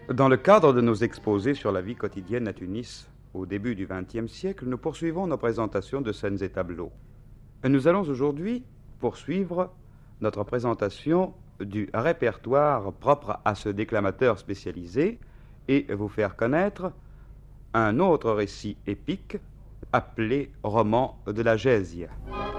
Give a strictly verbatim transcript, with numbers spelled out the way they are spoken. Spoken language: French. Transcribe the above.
Dans le cadre de nos exposés sur la vie quotidienne à Tunis, au début du vingtième siècle, nous poursuivons nos présentations de scènes et tableaux. Nous allons aujourd'hui poursuivre notre présentation du répertoire propre à ce déclamateur spécialisé et vous faire connaître un autre récit épique appelé roman de la Gésia.